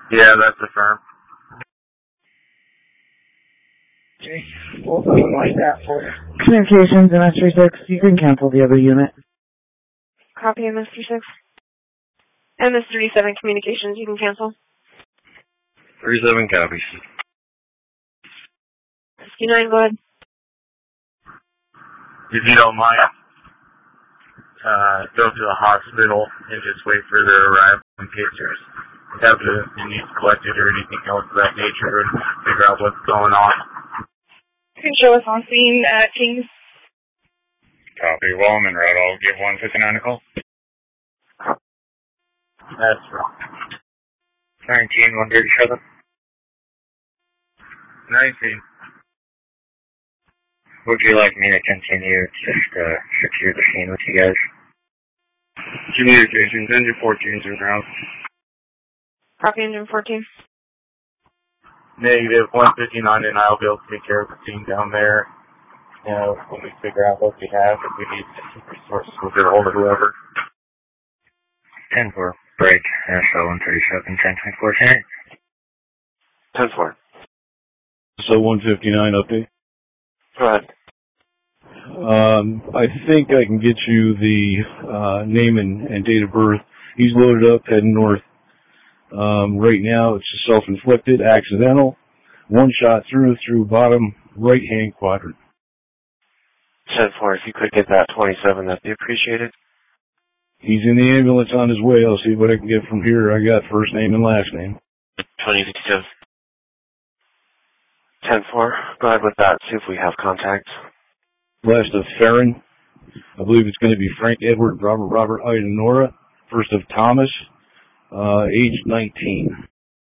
Yeah, that's the firm. Okay, we'll analyze that for you. Communications, MS36, you can cancel the other unit. Copy MS36. MS37 communications, you can cancel. 37 copies. 59, go ahead. If you don't mind, go to the hospital and just wait for their arrival in case there's evidence that needs collected or anything else of that nature and figure out what's going on. You can show us on scene at Kings. Copy. While I'm en route, I'll give 159 a call. That's wrong. 19, 137. 19. Would you like me to continue just secure the scene with you guys? Communications, engine 14's in ground. Copy engine 14. Negative 159, and I'll be able to take care of the scene down there. You know, when we figure out what we have, if we need resources, we'll get a hold of whoever. 10-4, break, SO 137, 10-24, 10-4. So 159 update. Go ahead. I think I can get you the name and date of birth. He's loaded up, heading north. Right now, it's a self-inflicted, accidental, one shot through bottom right-hand quadrant. 10-4, if you could get that 27, that'd be appreciated. He's in the ambulance on his way. I'll see what I can get from here. I got first name and last name. 2052. 10-4, go ahead with that, see if we have contact. Last of Farron. I believe it's going to be Frank Edward Robert Ida Nora. First of Thomas, age 19.